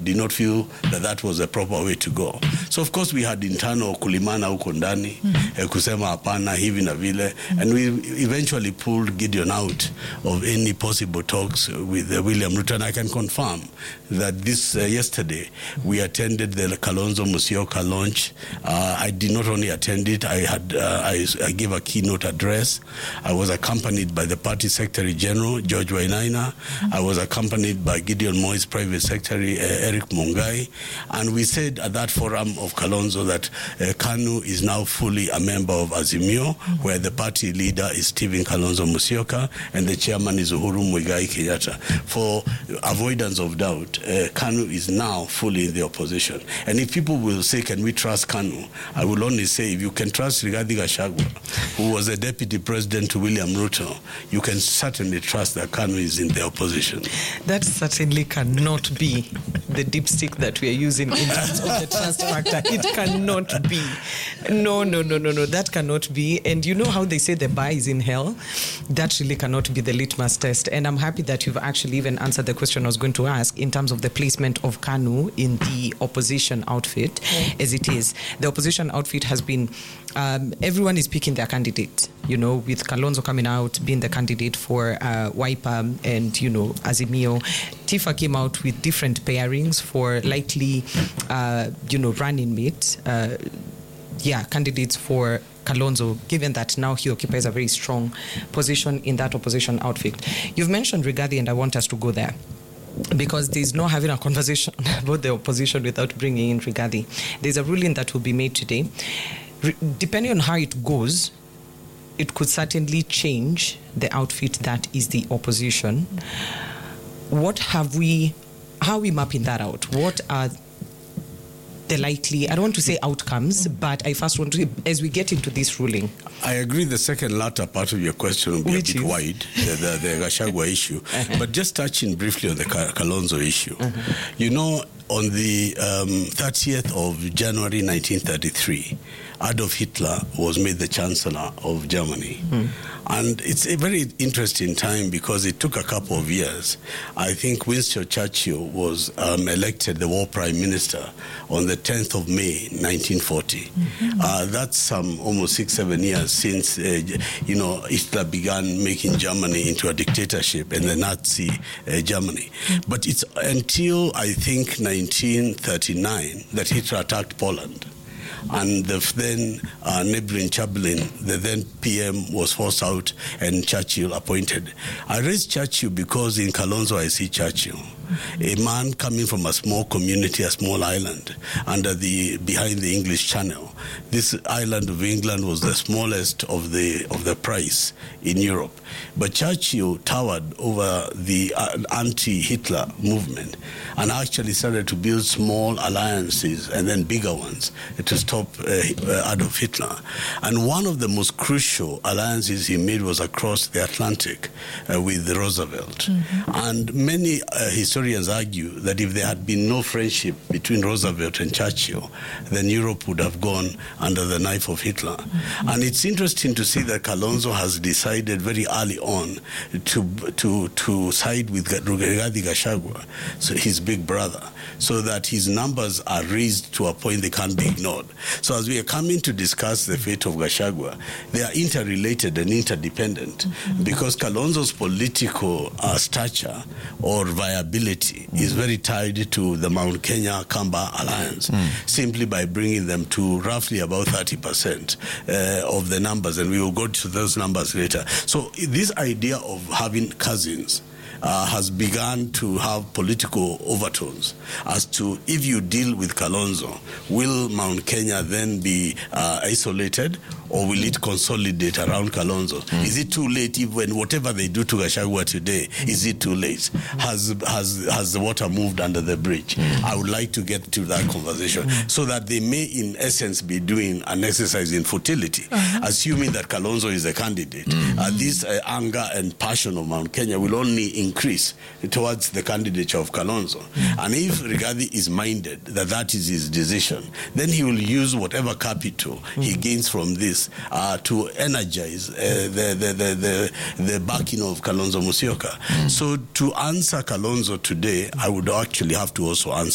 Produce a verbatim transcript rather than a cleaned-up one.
did not feel that that was the proper way to go. So of course we had internal kulimana huko ndani, mm-hmm. eh, kusema hapana hivi na vile, mm-hmm. and we eventually pulled Gideon out of any possible talks with uh, William Ruto. And I can confirm that this uh, yesterday we attended the Kalonzo Musyoka launch. Uh, I did not only attend it, I had uh, I, I gave a keynote address. I was accompanied by the party Secretary General George Wainaina. Mm-hmm. I was accompanied by Gideon Moi's private secretary uh, Eric Mungai, and we said at that forum of Kalonzo that uh, KANU is now fully a member of Azimio, mm-hmm. where the party leader is Stephen Kalonzo Musyoka and the chairman is Uhuru Muigai Kenyatta. For avoidance of doubt, uh, KANU is now fully in the opposition. And if people will say, can we trust KANU? I will only say, if you can trust Rigathi Gachagua, who was the deputy president to William Ruto, you can certainly trust that KANU is in the opposition. That certainly cannot be the dipstick that we are using in terms of the trust factor. It cannot be. No, no, no, no, no. That cannot be. And you know how they say the bar is in hell? That really cannot be the litmus test. And I'm happy that you've actually even answered the question I was going to ask in terms of the placement of KANU in the opposition outfit, yeah. as it is. The opposition outfit has been, um, everyone is picking their candidate, you know, with Kalonzo coming out, being the candidate for uh, Wiper and, you know, Azimio. Tifa came out with different pairings for likely, uh, you know, running mate, uh, yeah, candidates for Kalonzo, given that now he occupies a very strong position in that opposition outfit. You've mentioned Rigathi, and I want us to go there, because there's no having a conversation about the opposition without bringing in Rigathi. There's a ruling that will be made today. Re- depending on how it goes, it could certainly change the outfit that is the opposition. What have we, how are we mapping that out? What are the likely, I don't want to say outcomes, but I first want to, as we get into this ruling. I agree the second latter part of your question will be Which a bit is? wide, the, the, the Gachagua issue. Uh-huh. But just touching briefly on the Kalonzo issue. Uh-huh. You know, on the um, thirtieth of January nineteen thirty-three, Adolf Hitler was made the Chancellor of Germany. Mm. And it's a very interesting time because it took a couple of years. I think Winston Churchill was um, elected the war prime minister on the tenth of May nineteen forty. Mm-hmm. Uh, that's um, almost six, seven years since, uh, you know, Hitler began making Germany into a dictatorship and the Nazi uh, Germany. Mm-hmm. But it's until, I think, nineteen thirty-nine that Hitler attacked Poland. And the then uh, neighboring Chamberlain, the then P M, was forced out and Churchill appointed. I raise Churchill because in Kalonzo I see Churchill, a man coming from a small community, a small island under the behind the English Channel. This island of England was the smallest of the of the price in Europe, but Churchill towered over the uh, anti-Hitler movement and actually started to build small alliances and then bigger ones to stop uh, Adolf Hitler. And one of the most crucial alliances he made was across the Atlantic uh, with Roosevelt. Mm-hmm. And many uh, historians argue that if there had been no friendship between Roosevelt and Churchill, then Europe would have gone under the knife of Hitler. Mm-hmm. And it's interesting to see that Kalonzo has decided very early on to to to side with Rigathi Gachagua, so his big brother, so that his numbers are raised to a point they can't be ignored. So as we are coming to discuss the fate of Gachagua, they are interrelated and interdependent, mm-hmm. because Kalonzo's political uh, stature or viability mm-hmm. is very tied to the Mount Kenya Kamba alliance, mm-hmm. simply by bringing them to roughly about thirty percent uh, of the numbers, and we will go to those numbers later. So this idea of having cousins Uh, has begun to have political overtones as to, if you deal with Kalonzo, will Mount Kenya then be uh, isolated, or will it consolidate around Kalonzo? Mm. Is it too late if when whatever they do to Gachagua today, is it too late? Has has has the water moved under the bridge? Mm. I would like to get to that conversation mm. so that they may in essence be doing an exercise in futility, uh-huh. assuming that Kalonzo is a candidate. Mm. Uh, this uh, anger and passion of Mount Kenya will only increase towards the candidature of Kalonzo. Mm. And if Rigathi is minded that that is his decision, then he will use whatever capital mm. he gains from this uh, to energize uh, the, the, the, the, the backing of Kalonzo Musyoka. Mm. So to answer Kalonzo today, I would actually have to also answer